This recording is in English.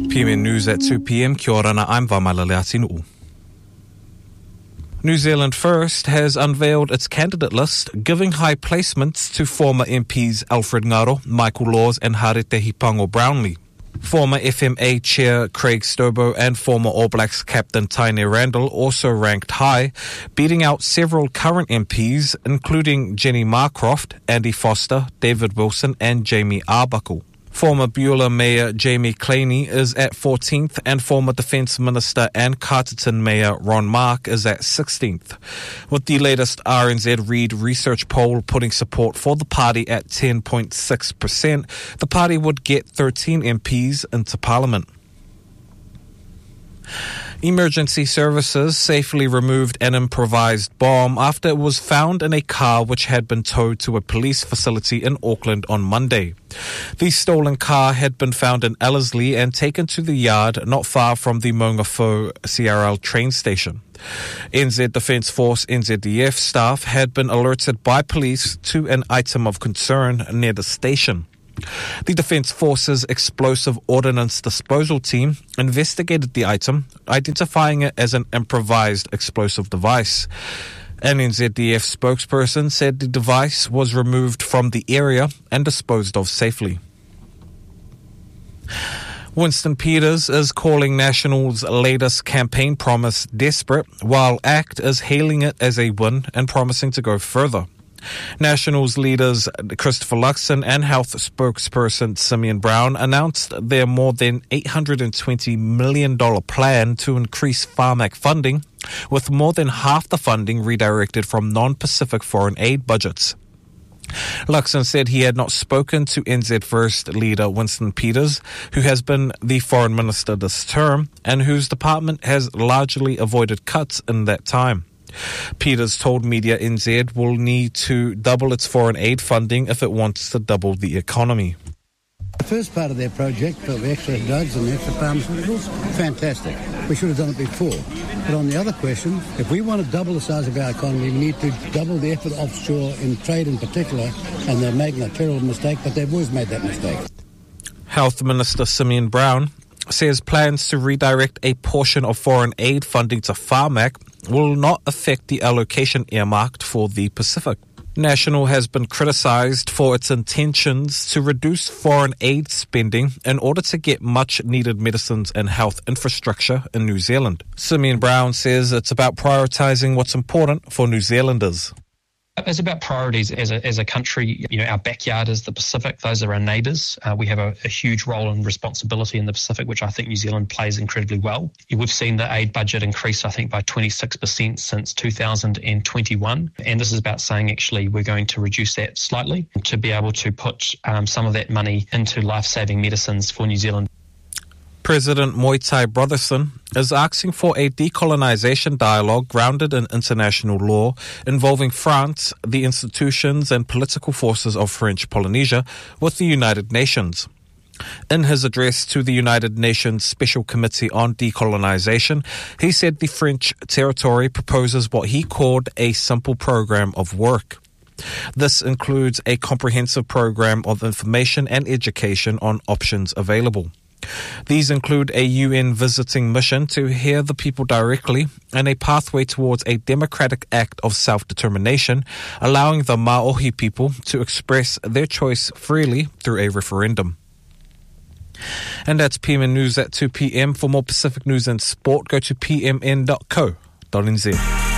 PMN News at 2 p.m. Kia ora, I'm Vamalale Atinu'u. New Zealand First has unveiled its candidate list, giving high placements to former MPs Alfred Ngaro, Michael Laws and Harete Hipango Brownlee. Former FMA Chair Craig Stobo and former All Blacks captain Taine Randall also ranked high, beating out several current MPs, including Jenny Marcroft, Andy Foster, David Wilson and Jamie Arbuckle. Former Beulah Mayor Jamie Claney is at 14th and former Defence Minister and Carterton Mayor Ron Mark is at 16th. With the latest RNZ Reid research poll putting support for the party at 10.6%, the party would get 13 MPs into Parliament. Emergency services safely removed an improvised bomb after it was found in a car which had been towed to a police facility in Auckland on Monday. The stolen car had been found in Ellerslie and taken to the yard not far from the Maungawhau CRL train station. NZ Defence Force NZDF staff had been alerted by police to an item of concern near the station. The Defence Force's Explosive Ordnance Disposal Team investigated the item, identifying it as an improvised explosive device. An NZDF spokesperson said the device was removed from the area and disposed of safely. Winston Peters is calling National's latest campaign promise desperate, while ACT is hailing it as a win and promising to go further. Nationals leaders Christopher Luxon and health spokesperson Simeon Brown announced their more than $820 million plan to increase Pharmac funding, with more than half the funding redirected from non-Pacific foreign aid budgets. Luxon said he had not spoken to NZ First leader Winston Peters, who has been the foreign minister this term and whose department has largely avoided cuts in that time. Peters told Media NZ will need to double its foreign aid funding if it wants to double the economy. The first part of their project for the extra drugs and the extra pharmaceuticals, fantastic. We should have done it before. But on the other question, if we want to double the size of our economy, we need to double the effort offshore in trade in particular, and they're making a terrible mistake, but they've always made that mistake. Health Minister Simeon Brown says plans to redirect a portion of foreign aid funding to Pharmac will not affect the allocation earmarked for the Pacific. National has been criticised for its intentions to reduce foreign aid spending in order to get much-needed medicines and health infrastructure in New Zealand. Simeon Brown says it's about prioritising what's important for New Zealanders. It's about priorities as a country. You know, our backyard is the Pacific. Those are our neighbours. We have a huge role and responsibility in the Pacific, which I think New Zealand plays incredibly well. We've seen the aid budget increase, I think, by 26% since 2021. And this is about saying, actually, we're going to reduce that slightly to be able to put some of that money into life-saving medicines for New Zealand. President Moitai Brotherson is asking for a decolonisation dialogue grounded in international law involving France, the institutions and political forces of French Polynesia with the United Nations. In his address to the United Nations Special Committee on Decolonisation, he said the French territory proposes what he called a simple programme of work. This includes a comprehensive programme of information and education on options available. These include a UN visiting mission to hear the people directly and a pathway towards a democratic act of self-determination, allowing the Maori people to express their choice freely through a referendum. And that's PMN News at 2 p.m. For more Pacific news and sport, go to pmn.co.nz.